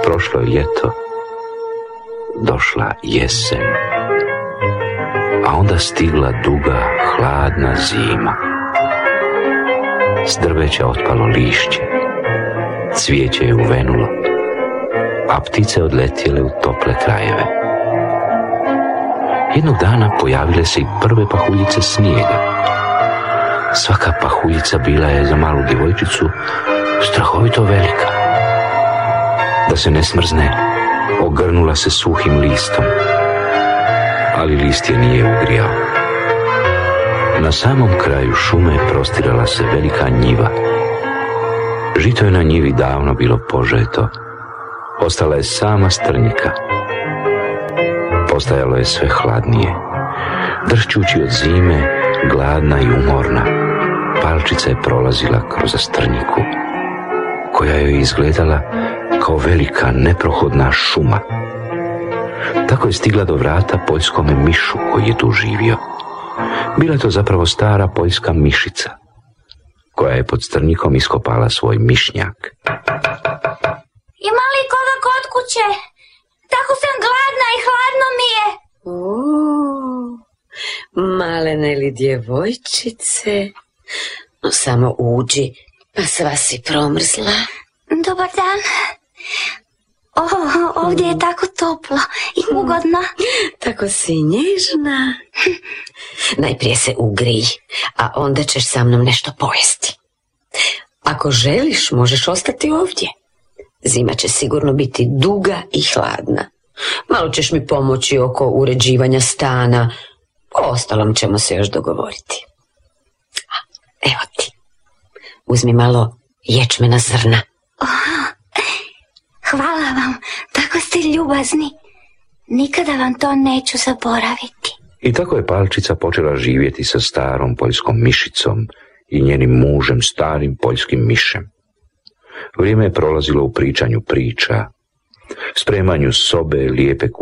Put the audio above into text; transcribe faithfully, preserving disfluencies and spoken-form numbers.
Prošlo je ljeto, došla jesen, a onda stigla duga, hladna zima. S drveća otpalo lišće, cvijeće je uvenulo, a ptice odletjele u tople krajeve. Jednog dana pojavile se i prve pahuljice snijega. Svaka pahuljica bila je za malu djevojčicu strahovito velika. Da se ne smrzne, ogrnula se suhim listom, ali list je nije ugrijao. Na samom kraju šume prostirala se velika njiva. Žito je na njivi davno bilo požeto, ostala je sama strnjika. Postajalo je sve hladnije. Dršćući od zime, gladna i umorna, Palčica je prolazila kroz strnjiku, koja joj izgledala kao velika neprohodna šuma. Tako je stigla do vrata poljskome mišu koji je tu živio. Bila je to zapravo stara poljska mišica, koja je pod strnjikom iskopala svoj mišnjak. Ima li koga kod kuće? Tako sam gladna i hladno mi je. Uuu, malene li djevojčice? No samo uđi, pa sva si promrzla. Dobar dan. O, ovdje je tako toplo i ugodno. Tako si nježna. Najprije se ugrij, a onda ćeš sa mnom nešto pojesti. Ako želiš, možeš ostati ovdje. Zima će sigurno biti duga i hladna. Malo ćeš mi pomoći oko uređivanja stana. O ostalom ćemo se još dogovoriti. Evo ti. Uzmi malo ječmena zrna. Oh, hvala vam, tako ste ljubazni. Nikada vam to neću zaboraviti. I tako je Palčica počela živjeti sa starom poljskom mišicom i njenim mužem, starim poljskim mišem. Vrijeme je prolazilo u pričanju priča, spremanju sobe, lijepe